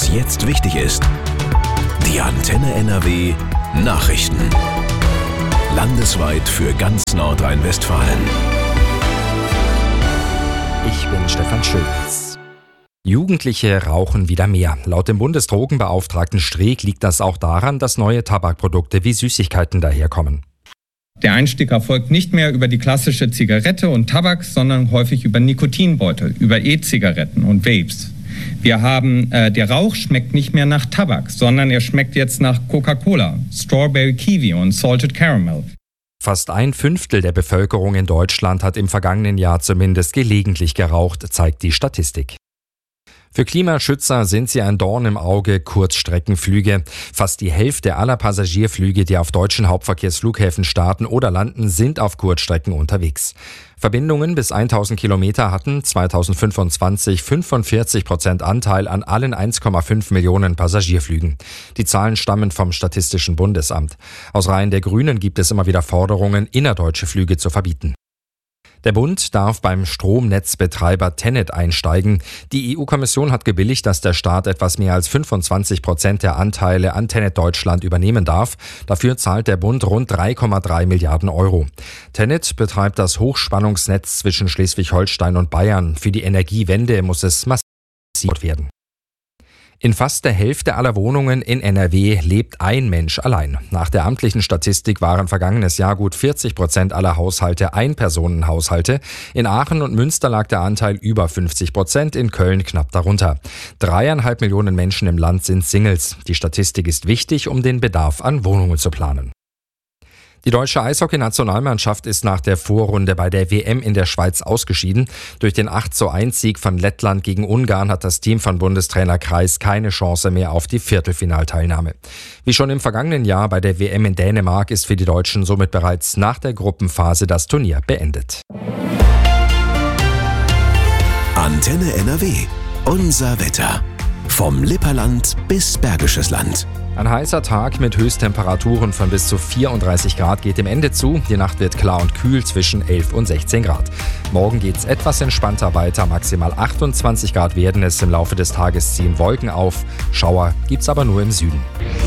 was jetzt wichtig ist. Die Antenne NRW Nachrichten. Landesweit für ganz Nordrhein-Westfalen. Ich bin Stefan Schulz. Jugendliche rauchen wieder mehr. Laut dem Bundesdrogenbeauftragten Streeck liegt das auch daran, dass neue Tabakprodukte wie Süßigkeiten daherkommen. Der Einstieg erfolgt nicht mehr über die klassische Zigarette und Tabak, sondern häufig über Nikotinbeutel, über E-Zigaretten und Vapes. Wir haben, der Rauch schmeckt nicht mehr nach Tabak, sondern er schmeckt jetzt nach Coca-Cola, Strawberry Kiwi und Salted Caramel. Fast 1/5 der Bevölkerung in Deutschland hat im vergangenen Jahr zumindest gelegentlich geraucht, zeigt die Statistik. Für Klimaschützer sind sie ein Dorn im Auge, Kurzstreckenflüge. Fast die Hälfte aller Passagierflüge, die auf deutschen Hauptverkehrsflughäfen starten oder landen, sind auf Kurzstrecken unterwegs. Verbindungen bis 1000 Kilometer hatten 2025 45% Anteil an allen 1,5 Millionen Passagierflügen. Die Zahlen stammen vom Statistischen Bundesamt. Aus Reihen der Grünen gibt es immer wieder Forderungen, innerdeutsche Flüge zu verbieten. Der Bund darf beim Stromnetzbetreiber TenneT einsteigen. Die EU-Kommission hat gebilligt, dass der Staat etwas mehr als 25% der Anteile an TenneT Deutschland übernehmen darf. Dafür zahlt der Bund rund 3,3 Milliarden Euro. TenneT betreibt das Hochspannungsnetz zwischen Schleswig-Holstein und Bayern. Für die Energiewende muss es massiv werden. In fast der Hälfte aller Wohnungen in NRW lebt ein Mensch allein. Nach der amtlichen Statistik waren vergangenes Jahr gut 40% aller Haushalte Ein-Personen-Haushalte. In Aachen und Münster lag der Anteil über 50%, in Köln knapp darunter. 3,5 Millionen Menschen im Land sind Singles. Die Statistik ist wichtig, um den Bedarf an Wohnungen zu planen. Die deutsche Eishockey-Nationalmannschaft ist nach der Vorrunde bei der WM in der Schweiz ausgeschieden. Durch den 8:1-Sieg von Lettland gegen Ungarn hat das Team von Bundestrainer Kreis keine Chance mehr auf die Viertelfinalteilnahme. Wie schon im vergangenen Jahr bei der WM in Dänemark ist für die Deutschen somit bereits nach der Gruppenphase das Turnier beendet. Antenne NRW. Unser Wetter. Vom Lipperland bis Bergisches Land. Ein heißer Tag mit Höchsttemperaturen von bis zu 34 Grad geht dem Ende zu. Die Nacht wird klar und kühl zwischen 11 und 16 Grad. Morgen geht's etwas entspannter weiter. Maximal 28 Grad werden es. Im Laufe des Tages ziehen Wolken auf. Schauer gibt's aber nur im Süden.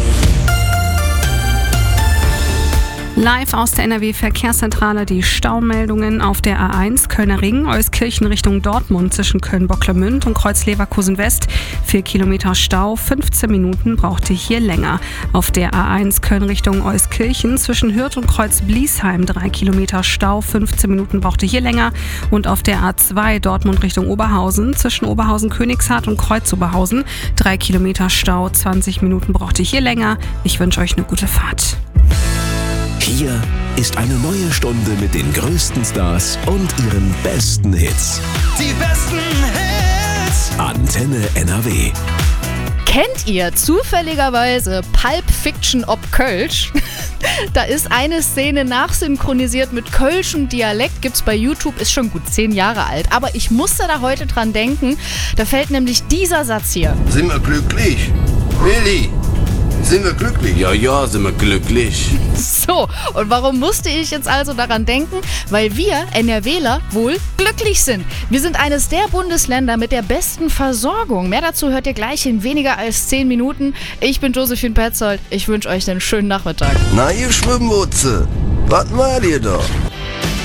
Live aus der NRW-Verkehrszentrale die Staumeldungen auf der A1 Kölner Ring, Euskirchen Richtung Dortmund zwischen Köln-Bocklemünd und Kreuz-Leverkusen West. 4 Kilometer Stau, 15 Minuten brauchte hier länger. Auf der A1 Köln Richtung Euskirchen zwischen Hürth und Kreuz-Bliesheim 3 Kilometer Stau, 15 Minuten brauchte hier länger. Und auf der A2 Dortmund Richtung Oberhausen zwischen Oberhausen-Königshardt und Kreuz-Oberhausen 3 Kilometer Stau, 20 Minuten brauchte hier länger. Ich wünsche euch eine gute Fahrt. Hier ist eine neue Stunde mit den größten Stars und ihren besten Hits. Die besten Hits. Antenne NRW. Kennt ihr zufälligerweise Pulp Fiction ob Kölsch? Da ist eine Szene nachsynchronisiert mit kölschem Dialekt, gibt's bei YouTube, ist schon gut 10 Jahre alt. Aber ich musste da heute dran denken, da fällt nämlich dieser Satz hier. Sind wir glücklich? Willi, sind wir glücklich? Ja, sind wir glücklich. So, und warum musste ich jetzt also daran denken? Weil wir NRWler wohl glücklich sind. Wir sind eines der Bundesländer mit der besten Versorgung. Mehr dazu hört ihr gleich in weniger als 10 Minuten. Ich bin Josephine Petzold. Ich wünsche euch einen schönen Nachmittag. Na, ihr Schwimmwutze, was macht ihr da?